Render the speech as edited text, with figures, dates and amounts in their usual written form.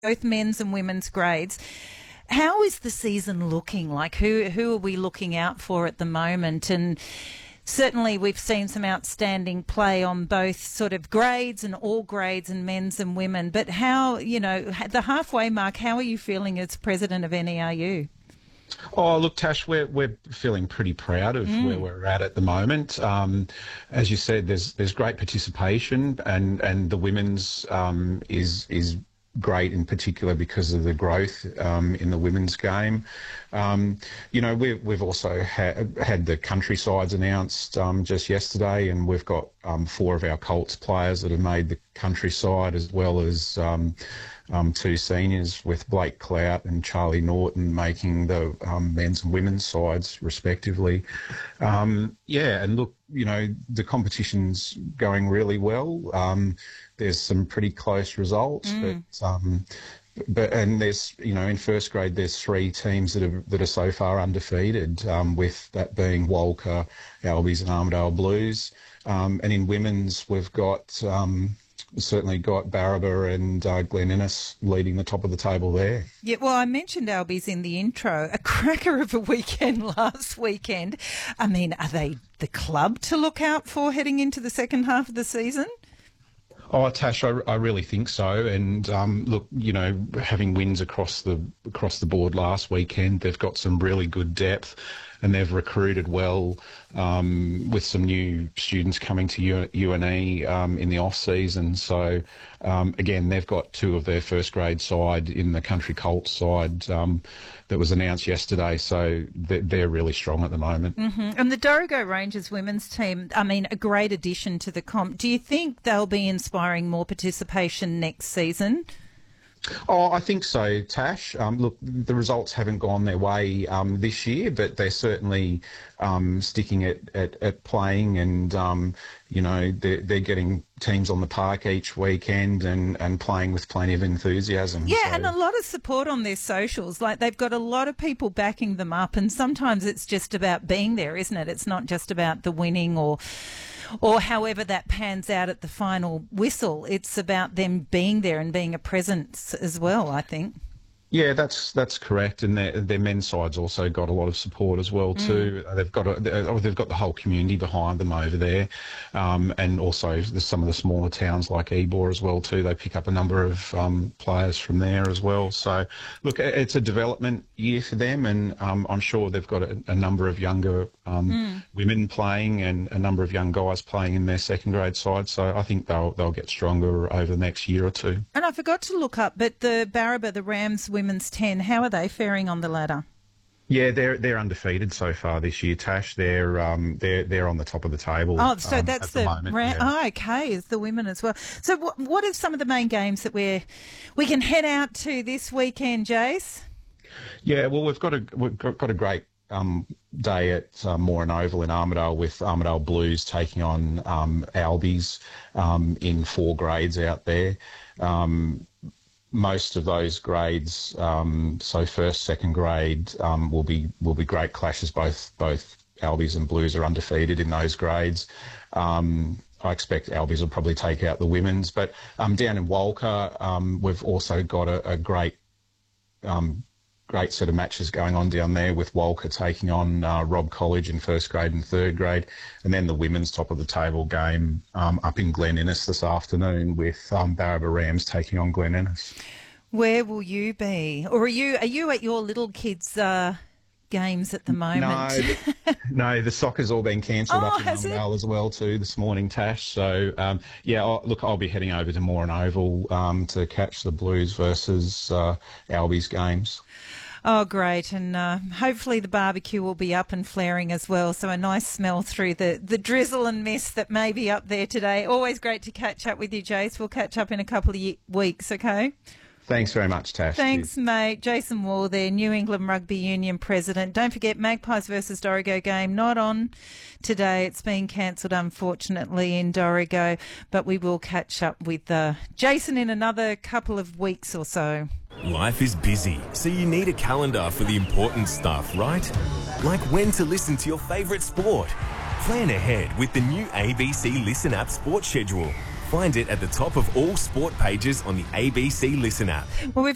both men's and women's grades. How is the season looking? Like, who are we looking out for at the moment? And certainly we've seen some outstanding play on both sort of grades and all grades and men's and women. But how, the halfway mark, how are you feeling as president of NERU? Oh, look, Tash, we're feeling pretty proud of where we're at the moment. As you said, there's great participation, and the women's is great in particular because of the growth in the women's game. We've also had the country sides announced just yesterday, and we've got 4 of our Colts players that have made the country side, as well as 2 seniors, with Blake Clout and Charlie Norton making the men's and women's sides respectively. And look, the competition's going really well. There's some pretty close results, but there's, in first grade, there's 3 teams that are so far undefeated, with that being Walker, Albies and Armidale Blues. And in women's, we've got certainly got Barraba and Glen Innes leading the top of the table there. Yeah, well, I mentioned Albies in the intro. A cracker of a weekend last weekend. I mean, are they the club to look out for heading into the second half of the season? Oh, Tash, I really think so. And look, having wins across the board last weekend, they've got some really good depth, and they've recruited well with some new students coming to UNE in the off season. So again, they've got 2 of their first grade side in the Country Colts side that was announced yesterday. So they're really strong at the moment. Mm-hmm. And the Dorrigo Rangers women's team, I mean, a great addition to the comp. Do you think they'll be inspiring more participation next season? Oh, I think so, Tash. Look, the results haven't gone their way this year, but they're certainly sticking at playing, and they're getting teams on the park each weekend and playing with plenty of enthusiasm. Yeah, so. And a lot of support on their socials. Like, they've got a lot of people backing them up, and sometimes it's just about being there, isn't it? It's not just about the winning or however that pans out at the final whistle. It's about them being there and being a presence as well, I think. Yeah, that's correct, and their men's side's also got a lot of support as well too. They've got the whole community behind them over there, and also some of the smaller towns like Ebor as well too. They pick up a number of players from there as well. So, look, it's a development year for them, and I'm sure they've got a number of younger women playing and a number of young guys playing in their second grade side. So I think they'll get stronger over the next year or 2. And I forgot to look up, but the Barraba, the Rams women's 10, how are they faring on the ladder? Yeah, they're undefeated so far this year, Tash. They're on the top of the table. Oh, so that's the moment. Oh, okay, it's the women as well. So what are some of the main games that we can head out to this weekend, Jace? Yeah, well, we've got a great day at Moran Oval in Armidale, with Armidale Blues taking on Albies in 4 grades out there. Most of those grades, so first, second grade, will be great clashes. Both Albies and Blues are undefeated in those grades. I expect Albies will probably take out the women's, but down in Walker, we've also got a great set of matches going on down there, with Walker taking on Robb College in first grade and third grade, and then the women's top of the table game up in Glen Innes this afternoon, with Barraba Rams taking on Glen Innes. Where will you be, or are you at your little kids' games at the moment? No, the soccer's all been cancelled up in Armidale as well too this morning, Tash. So I'll be heading over to Moran Oval to catch the Blues versus Albies games. Oh, great. And hopefully the barbecue will be up and flaring as well. So a nice smell through the drizzle and mist that may be up there today. Always great to catch up with you, Jace. We'll catch up in a couple of weeks, okay? Thanks very much, Tash. Thanks, mate. Jason Wall there, New England Rugby Union president. Don't forget, Magpies versus Dorrigo game not on today. It's been cancelled, unfortunately, in Dorrigo. But we will catch up with Jason in another couple of weeks or so. Life is busy, so you need a calendar for the important stuff, right? Like when to listen to your favourite sport. Plan ahead with the new ABC Listen app sports schedule. Find it at the top of all sport pages on the ABC Listen app. Well, we've